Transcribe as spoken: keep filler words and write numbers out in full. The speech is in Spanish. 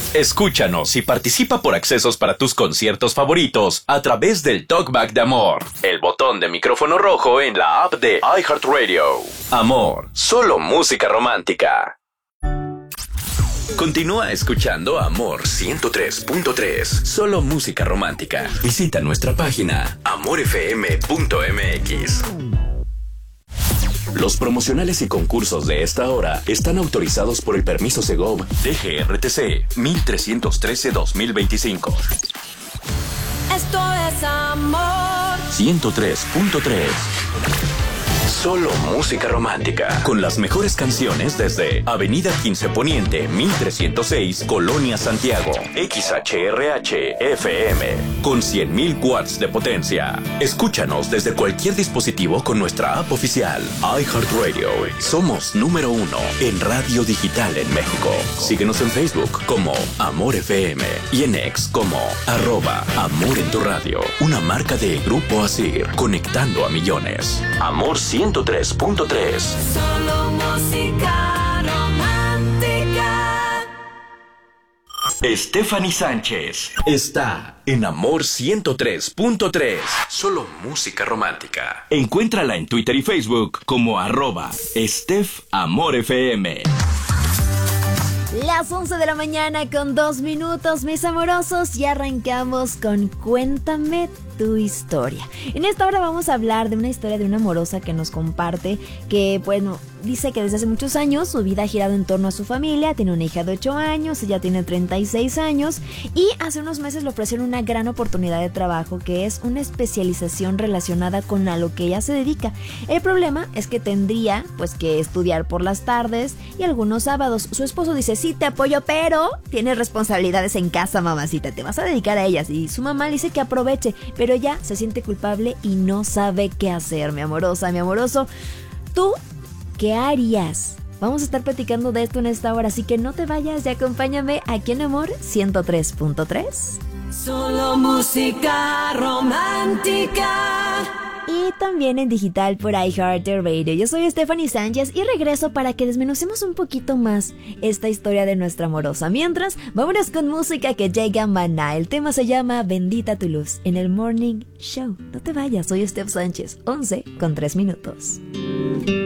Escúchanos y participa por accesos para tus conciertos favoritos a través del Talkback de Amor, el botón de micrófono rojo en la app de iHeartRadio. Amor, solo música romántica. Continúa escuchando Amor ciento tres punto tres, solo música romántica. Visita nuestra página amor f m punto m x. Los promocionales y concursos de esta hora están autorizados por el permiso Segov D G R T C mil trescientos trece dos mil veinticinco. Esto es Amor ciento tres punto tres. Solo música romántica. Con las mejores canciones desde Avenida quince Poniente, mil trescientos seis, Colonia Santiago. X H R H F M. Con cien mil watts de potencia. Escúchanos desde cualquier dispositivo con nuestra app oficial. iHeartRadio. Somos número uno en radio digital en México. Síguenos en Facebook como Amor F M y en X como arroba Amor en tu radio. Una marca de Grupo Asir, conectando a millones. Amor ciento tres punto tres. Solo música romántica. Stephanie Sánchez está en Amor ciento tres punto tres. Solo música romántica. Encuéntrala en Twitter y Facebook como arroba Steph Amor F M. Las once de la mañana con dos minutos, mis amorosos, y arrancamos con Cuéntame tu historia. En esta hora vamos a hablar de una historia de una amorosa que nos comparte que, bueno, dice que desde hace muchos años su vida ha girado en torno a su familia. Tiene una hija de ocho años, ella tiene treinta y seis años y hace unos meses le ofrecieron una gran oportunidad de trabajo que es una especialización relacionada con a lo que ella se dedica. El problema es que tendría pues que estudiar por las tardes y algunos sábados. Su esposo dice: sí, te apoyo, pero tienes responsabilidades en casa, mamacita, te vas a dedicar a ellas. Y su mamá le dice que aproveche, pero ella se siente culpable y no sabe qué hacer. Mi amorosa, mi amoroso, ¿tú qué harías? Vamos a estar platicando de esto en esta hora, así que no te vayas y acompáñame aquí en Amor ciento tres punto tres. Solo música romántica. Y también en digital por iHeartRadio. Yo soy Stephanie Sánchez y regreso para que desmenucemos un poquito más esta historia de nuestra amorosa. Mientras, vámonos con música que llega Maná. El tema se llama Bendita tu luz en el Morning Show. No te vayas, soy Steph Sánchez, once con tres minutos.